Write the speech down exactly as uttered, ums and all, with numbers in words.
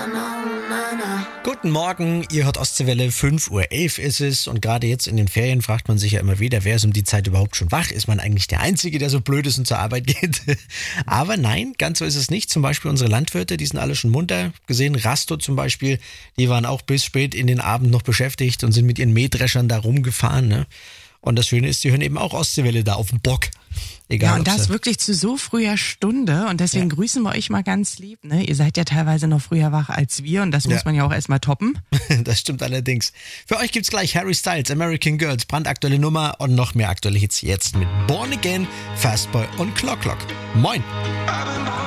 Guten Morgen, ihr hört Ostseewelle, fünf Uhr elf ist es und gerade jetzt in den Ferien fragt man sich ja immer wieder, wer ist um die Zeit überhaupt schon wach? Ist man eigentlich der Einzige, der so blöd ist und zur Arbeit geht? Aber nein, ganz so ist es nicht. Zum Beispiel unsere Landwirte, die sind alle schon munter. Gesehen, Rasto zum Beispiel, die waren auch bis spät in den Abend noch beschäftigt und sind mit ihren Mähdreschern da rumgefahren, ne? Und das Schöne ist, die hören eben auch Ostseewelle da auf dem Bock. Egal, ja, und das wirklich zu so früher Stunde und deswegen ja. grüßen wir euch mal ganz lieb. Ne? Ihr seid ja teilweise noch früher wach als wir und das ja. muss man ja auch erstmal toppen. Das stimmt allerdings. Für euch gibt's gleich Harry Styles, American Girls, brandaktuelle Nummer und noch mehr aktuelle Hits jetzt mit Born Again, Fastboy und Clock Clock. Moin!